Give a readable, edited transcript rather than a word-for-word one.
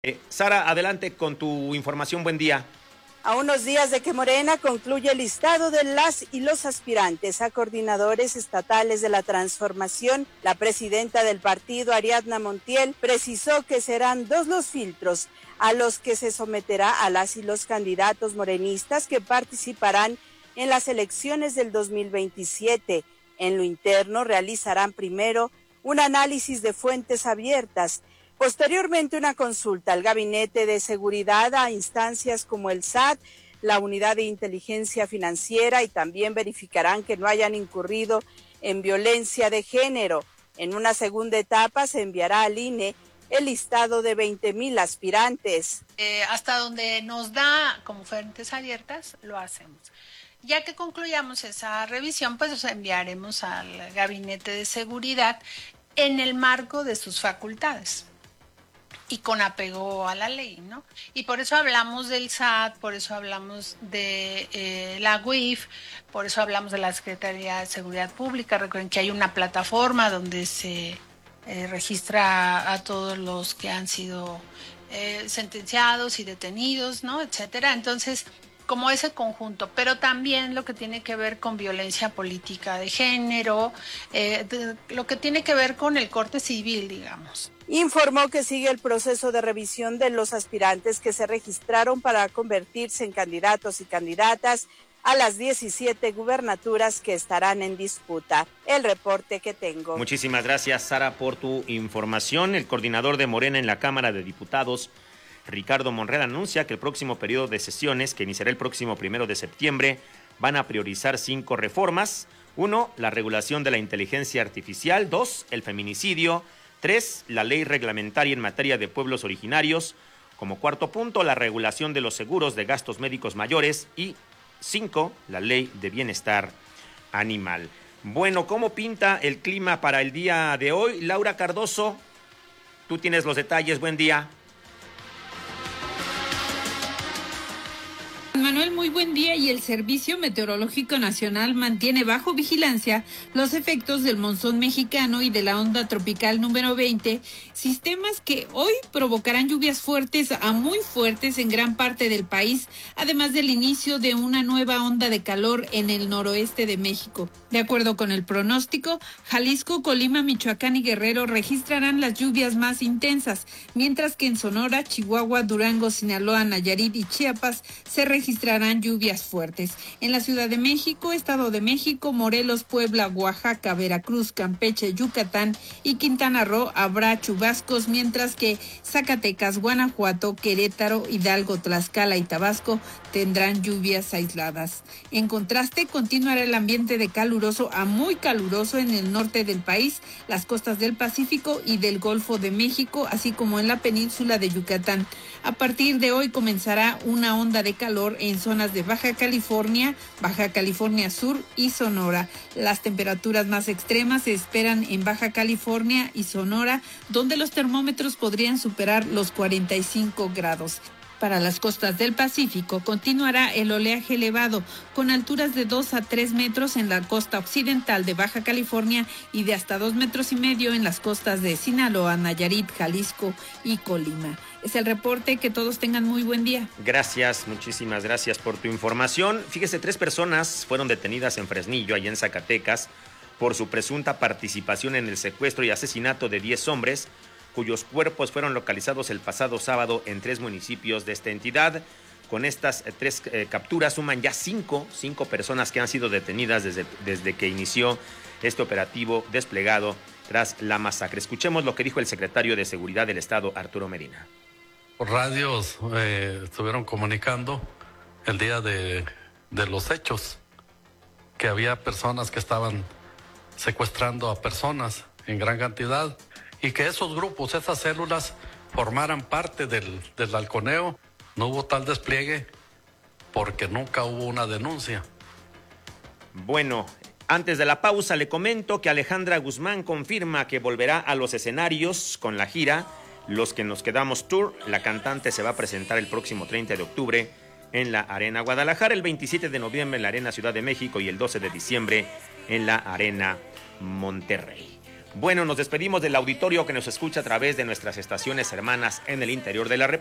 Sara, adelante con tu información. Buen día. A unos días de que Morena concluya el listado de las y los aspirantes a coordinadores estatales de la transformación, la presidenta del partido, Ariadna Montiel, precisó que serán 2 los filtros a los que se someterá a las y los candidatos morenistas que participarán en las elecciones del 2027. En lo interno realizarán primero un análisis de fuentes abiertas, posteriormente una consulta al Gabinete de Seguridad, a instancias como el SAT, la Unidad de Inteligencia Financiera, y también verificarán que no hayan incurrido en violencia de género. En una segunda etapa se enviará al INE el listado de 20,000 aspirantes. Hasta donde nos da como fuentes abiertas, lo hacemos. Ya que concluyamos esa revisión, pues los enviaremos al Gabinete de Seguridad en el marco de sus facultades y con apego a la ley, ¿no? Y por eso hablamos del SAT, por eso hablamos de la UIF, por eso hablamos de la Secretaría de Seguridad Pública. Recuerden que hay una plataforma donde se registra a todos los que han sido sentenciados y detenidos, ¿no? Etcétera. Entonces, como ese conjunto, pero también lo que tiene que ver con violencia política de género, lo que tiene que ver con el corte civil, digamos. Informó que sigue el proceso de revisión de los aspirantes que se registraron para convertirse en candidatos y candidatas a las 17 gubernaturas que estarán en disputa. El reporte que tengo. Muchísimas gracias, Sara, por tu información. El coordinador de Morena en la Cámara de Diputados, Ricardo Monreal, anuncia que el próximo periodo de sesiones, que iniciará el próximo 1 de septiembre, van a priorizar 5 reformas. 1, la regulación de la inteligencia artificial. 2, el feminicidio. 3, la ley reglamentaria en materia de pueblos originarios. Como cuarto punto, la regulación de los seguros de gastos médicos mayores. Y 5, la ley de bienestar animal. Bueno, ¿cómo pinta el clima para el día de hoy? Laura Cardoso, tú tienes los detalles. Buen día. Manuel, muy buen día. Y el Servicio Meteorológico Nacional mantiene bajo vigilancia los efectos del monzón mexicano y de la onda tropical número 20, sistemas que hoy provocarán lluvias fuertes a muy fuertes en gran parte del país, además del inicio de una nueva onda de calor en el noroeste de México. De acuerdo con el pronóstico, Jalisco, Colima, Michoacán y Guerrero registrarán las lluvias más intensas, mientras que en Sonora, Chihuahua, Durango, Sinaloa, Nayarit y Chiapas se registrarán lluvias fuertes. En la Ciudad de México, Estado de México, Morelos, Puebla, Oaxaca, Veracruz, Campeche, Yucatán y Quintana Roo habrá chubascos, mientras que Zacatecas, Guanajuato, Querétaro, Hidalgo, Tlaxcala y Tabasco tendrán lluvias aisladas. En contraste, continuará el ambiente de caluroso a muy caluroso en el norte del país, las costas del Pacífico y del Golfo de México, así como en la península de Yucatán. A partir de hoy comenzará una onda de calor en zonas de Baja California Sur y Sonora. Las temperaturas más extremas se esperan en Baja California y Sonora, donde los termómetros podrían superar los 45 grados. Para las costas del Pacífico continuará el oleaje elevado, con alturas de 2 a 3 metros en la costa occidental de Baja California y de hasta 2,5 metros en las costas de Sinaloa, Nayarit, Jalisco y Colima. Es el reporte, que todos tengan muy buen día. Gracias, muchísimas gracias por tu información. Fíjese, 3 personas fueron detenidas en Fresnillo, allá en Zacatecas, por su presunta participación en el secuestro y asesinato de 10 hombres, cuyos cuerpos fueron localizados el pasado sábado en 3 municipios de esta entidad. Con estas 3 capturas suman ya 5 personas que han sido detenidas desde que inició este operativo desplegado tras la masacre. Escuchemos lo que dijo el secretario de Seguridad del Estado, Arturo Medina. Por radios estuvieron comunicando el día de los hechos que había personas que estaban secuestrando a personas en gran cantidad, y que esos grupos, esas células, formaran parte del halconeo. No hubo tal despliegue porque nunca hubo una denuncia. Bueno, antes de la pausa le comento que Alejandra Guzmán confirma que volverá a los escenarios con la gira Los que nos quedamos Tour. La cantante se va a presentar el próximo 30 de octubre en la Arena Guadalajara, el 27 de noviembre en la Arena Ciudad de México y el 12 de diciembre en la Arena Monterrey. Bueno, nos despedimos del auditorio que nos escucha a través de nuestras estaciones hermanas en el interior de la República.